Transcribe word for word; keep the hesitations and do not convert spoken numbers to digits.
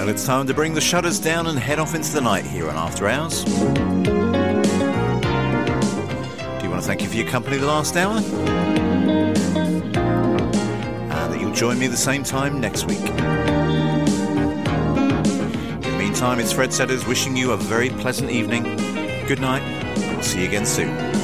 Well, it's time to bring the shutters down and head off into the night here on After Hours. Do you want to thank you for your company the last hour? And that you'll join me the same time next week. In the meantime, it's Fred Setters wishing you a very pleasant evening. Good night, and I'll see you again soon.